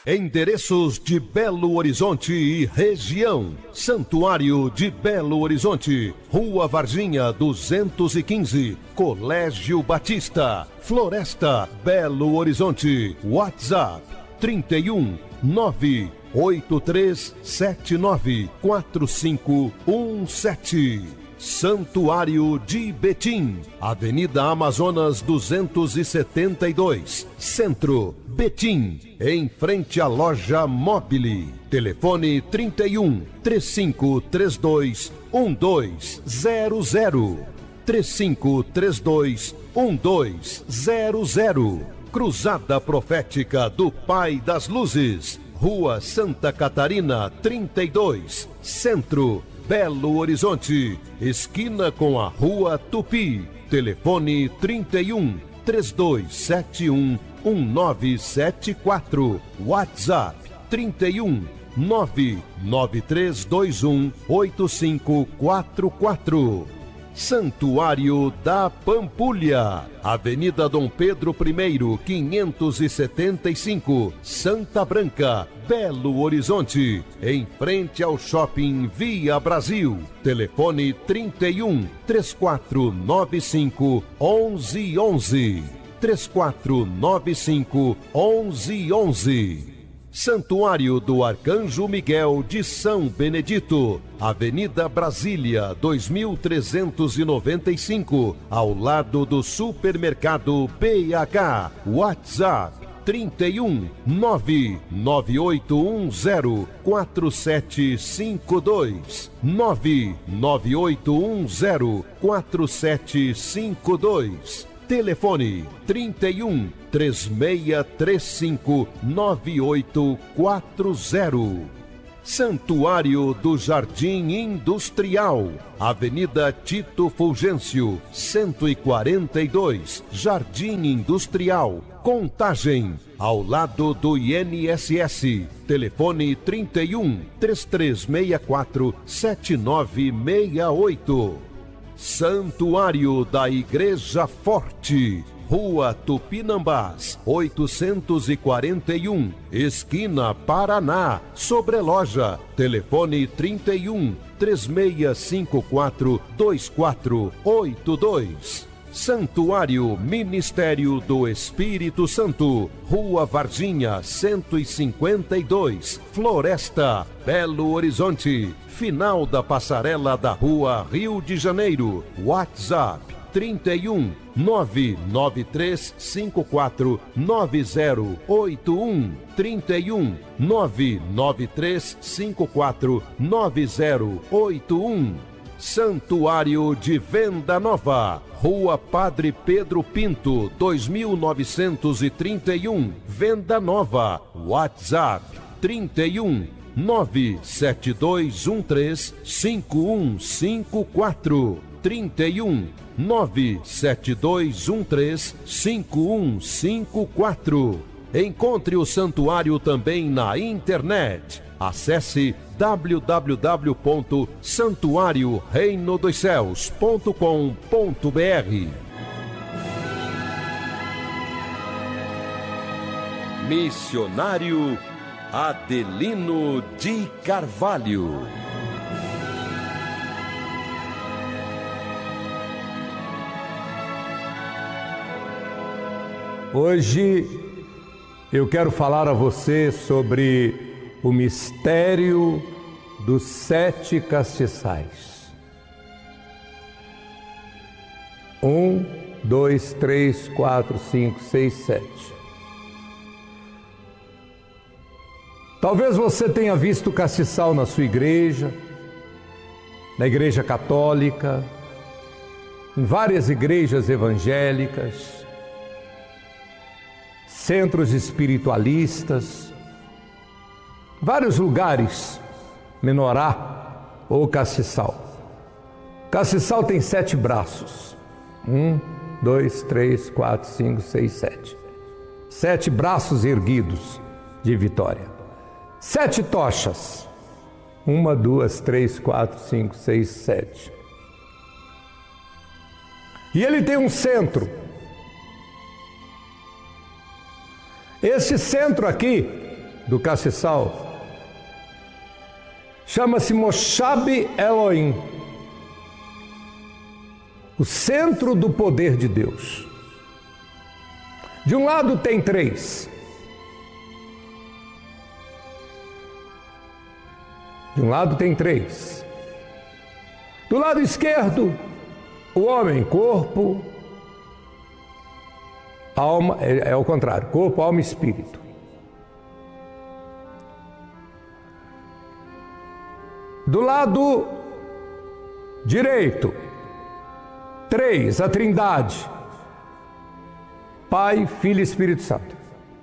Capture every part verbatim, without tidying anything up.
Endereços de Belo Horizonte e região. Santuário de Belo Horizonte, Rua Varginha duzentos e quinze, Colégio Batista, Floresta, Belo Horizonte. WhatsApp trinta e um, nove oito três sete nove quatro cinco um sete. Santuário de Betim, Avenida Amazonas duzentos e setenta e dois, Centro, Betim, em frente à loja Mobile. Telefone trinta e um, três cinco três dois, um dois zero zero. três cinco três dois, um dois zero zero. Cruzada Profética do Pai das Luzes, Rua Santa Catarina trinta e dois, Centro, Belo Horizonte, esquina com a Rua Tupi. Telefone trinta e um, três dois sete um, um nove sete quatro. WhatsApp trinta e um, nove nove três dois um, oito cinco quatro quatro. Santuário da Pampulha, Avenida Dom Pedro I, quinhentos e setenta e cinco, Santa Branca, Belo Horizonte, em frente ao Shopping Via Brasil. Telefone trinta e um, três quatro nove cinco, onze onze. três quatro nove cinco, onze onze. Santuário do Arcanjo Miguel de São Benedito, Avenida Brasília, dois mil trezentos e noventa e cinco, ao lado do Supermercado B H. WhatsApp trinta e um, nove nove oito um zero, quatro sete cinco dois, nove nove oito um zero, quatro sete cinco dois. Telefone trinta e um, três seis três cinco, nove oito quatro zero. Santuário do Jardim Industrial, Avenida Tito Fulgêncio, cento e quarenta e dois, Jardim Industrial, Contagem, ao lado do I N S S. Telefone trinta e um, três três seis quatro, sete nove seis oito. Santuário da Igreja Forte, Rua Tupinambás, oitocentos e quarenta e um, esquina Paraná, Sobreloja. Telefone trinta e um, três seis cinco quatro, dois quatro oito dois. Santuário Ministério do Espírito Santo, Rua Varginha cento e cinquenta e dois, Floresta, Belo Horizonte, final da passarela da Rua Rio de Janeiro. WhatsApp trinta e um, nove nove três cinco quatro, nove zero oito um, trinta e um, nove nove três cinco quatro, nove zero oito um. Santuário de Venda Nova, Rua Padre Pedro Pinto, dois mil novecentos e trinta e um, Venda Nova. WhatsApp trinta e um, nove sete dois um três, cinco um cinco quatro, trinta e um, nove sete dois um três, cinco um cinco quatro. Encontre o santuário também na internet. Acesse w w w ponto santuário reino dos céus ponto com ponto b r. Missionário Adelino de Carvalho. Hoje eu quero falar a você sobre o mistério dos sete castiçais. Um, dois, três, quatro, cinco, seis, sete. Talvez você tenha visto castiçal na sua igreja, na igreja católica, em várias igrejas evangélicas, centros espiritualistas, vários lugares, menorá ou castiçal. Castiçal tem sete braços. Um, dois, três, quatro, cinco, seis, sete. Sete braços erguidos de vitória. Sete tochas. Uma, duas, três, quatro, cinco, seis, sete. E ele tem um centro. Esse centro aqui do castiçal chama-se Moshab Elohim, o centro do poder de Deus. De um lado tem três. De um lado tem três. Do lado esquerdo, o homem, corpo, alma, é, é o contrário, corpo, alma e espírito. Do lado direito, três, a Trindade, Pai, Filho e Espírito Santo.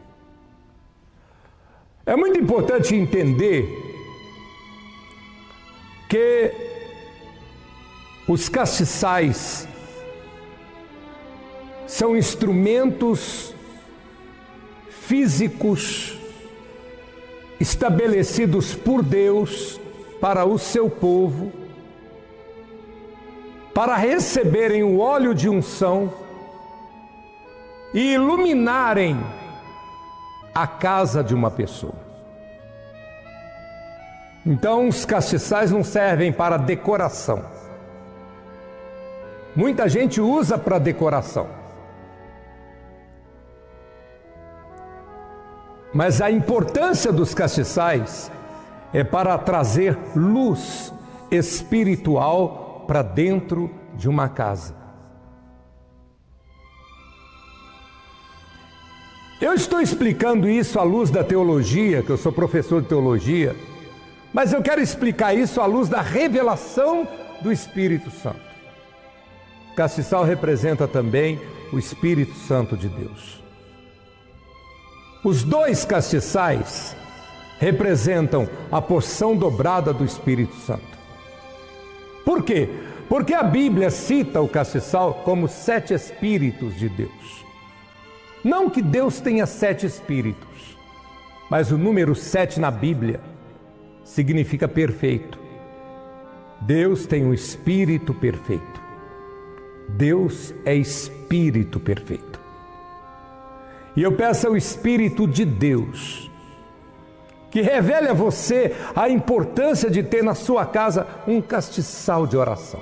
É muito importante entender que os castiçais são instrumentos físicos estabelecidos por Deus para o seu povo, para receberem o óleo de unção e iluminarem a casa de uma pessoa. Então, os castiçais não servem para decoração. Muita gente usa para decoração. Mas a importância dos castiçais é para trazer luz espiritual para dentro de uma casa. Eu estou explicando isso à luz da teologia, que eu sou professor de teologia, mas eu quero explicar isso à luz da revelação do Espírito Santo. O castiçal representa também o Espírito Santo de Deus. Os dois castiçais representam a porção dobrada do Espírito Santo. Por quê? Porque a Bíblia cita o castiçal como sete espíritos de Deus. Não que Deus tenha sete espíritos, mas o número sete na Bíblia significa perfeito. Deus tem um espírito perfeito. Deus é espírito perfeito. E eu peço ao Espírito de Deus que revele a você a importância de ter na sua casa um castiçal de oração.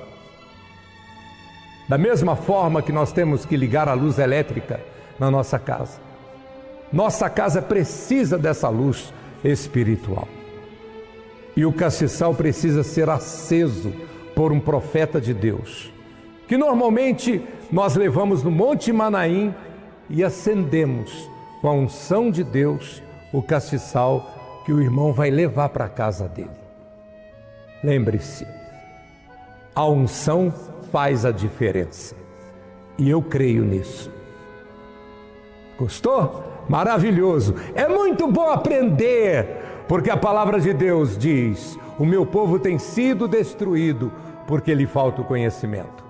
Da mesma forma que nós temos que ligar a luz elétrica na nossa casa. Nossa casa precisa dessa luz espiritual. E o castiçal precisa ser aceso por um profeta de Deus, que normalmente nós levamos no Monte Manaim e acendemos com a unção de Deus o castiçal que o irmão vai levar para a casa dele. Lembre-se, a unção faz a diferença e eu creio nisso. Gostou? Maravilhoso! É muito bom aprender, porque a palavra de Deus diz: o meu povo tem sido destruído porque lhe falta o conhecimento.